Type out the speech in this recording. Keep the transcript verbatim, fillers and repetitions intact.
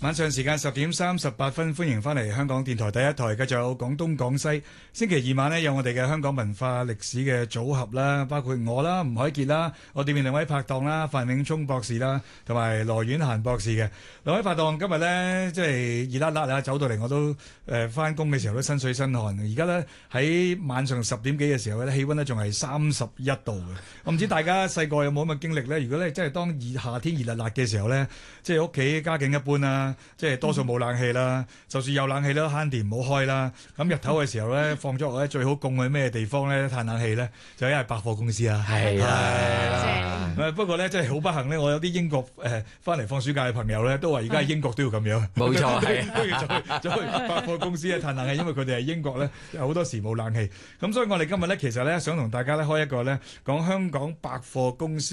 晚上時間十點三十八分，歡迎翻嚟香港電台第一台，繼續有廣東廣西。星期二晚呢，有我哋嘅香港文化歷史嘅組合啦，包括我啦、吳凱傑啦，我哋面兩位拍檔啦，范永聰博士啦，同埋羅婉嫻博士嘅兩位拍檔。今日呢，即係熱辣辣啊，走到嚟我都誒翻工嘅時候都身水身汗。而家呢，喺晚上十點幾嘅時候咧，氣温呢仲係三十一度嘅。我唔知大家細個有冇咁嘅經歷呢？如果咧即係當熱夏天熱辣辣嘅時候呢，即係屋企家境一般啦。即係多數冇冷氣啦，就算有冷氣啦，慳電唔好開啦。咁日頭嘅時候咧，放咗學咧，最好供去咩地方咧？嘆冷氣咧，就因為百貨公司啊。 係啦， 係不過咧，真係好不幸咧，我有啲英國誒翻嚟放暑假嘅朋友咧，都話而家喺英國都要咁樣。 冇錯，係都要走去走去百貨公司啊嘆冷氣，因為佢哋係英國咧，好多時冇冷氣。咁所以我哋今日咧，其實咧想同大家咧開一個咧講香港百貨公司